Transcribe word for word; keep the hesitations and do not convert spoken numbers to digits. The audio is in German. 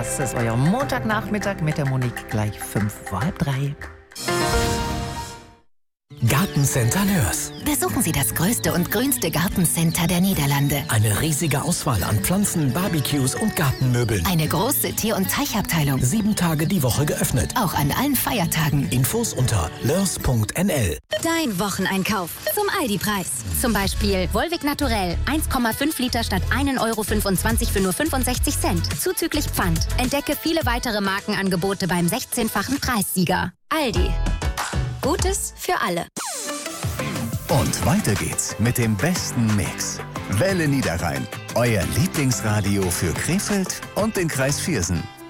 Das ist euer Montagnachmittag mit der Monique, gleich fünf vor halb drei. Gartencenter Nörs. Besuchen Sie das größte und grünste Gartencenter der Niederlande. Eine riesige Auswahl an Pflanzen, Barbecues und Gartenmöbeln. Eine große Tier- und Teichabteilung. Sieben Tage die Woche geöffnet. Auch an allen Feiertagen. Infos unter lörs punkt n l. Dein Wocheneinkauf zum Aldi-Preis. Zum Beispiel Volvic Naturell eins Komma fünf Liter statt ein Euro fünfundzwanzig für nur fünfundsechzig Cent. Zuzüglich Pfand. Entdecke viele weitere Markenangebote beim sechzehnfachen Preissieger. Aldi. Gutes für alle. Und weiter geht's mit dem besten Mix. Welle Niederrhein, euer Lieblingsradio für Krefeld und den Kreis Viersen.